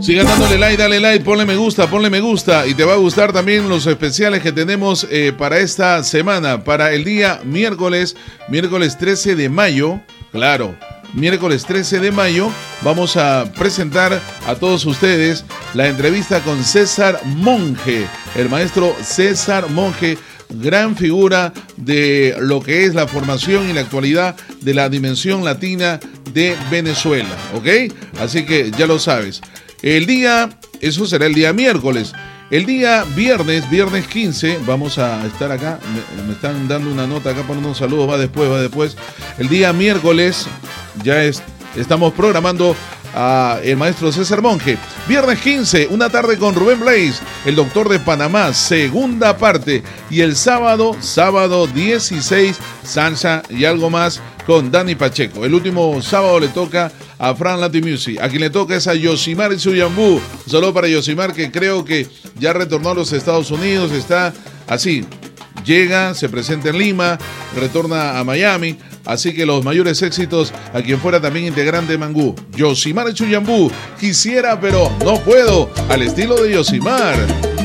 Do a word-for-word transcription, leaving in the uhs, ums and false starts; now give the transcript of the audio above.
Sigan dándole like, dale like, ponle me gusta, ponle me gusta. Y te va a gustar también los especiales que tenemos eh, para esta semana. Para el día miércoles, miércoles trece de mayo, claro, miércoles trece de mayo, vamos a presentar a todos ustedes la entrevista con César Monge, el maestro César Monge, gran figura de lo que es la formación y la actualidad de la dimensión latina de Venezuela, ¿ok? Así que ya lo sabes. El día, eso será el día miércoles. El día viernes, viernes quince, vamos a estar acá, me, me están dando una nota acá poniendo unos saludos, va después, va después. El día miércoles ya es, estamos programando a el maestro César Monge. Viernes quince, una tarde con Rubén Blades, el doctor de Panamá, segunda parte. Y el sábado, sábado dieciséis, salsa y algo más con Dani Pacheco. El último sábado le toca a Fran Latin Music. A quien le toca es a Yosimar Suyambú. Un saludo para Yosimar, que creo que ya retornó a los Estados Unidos. Está así, llega, se presenta en Lima, retorna a Miami. Así que los mayores éxitos a quien fuera también integrante de Mangú, Yosimar Suyambú. Quisiera, pero no puedo, al estilo de Yosimar.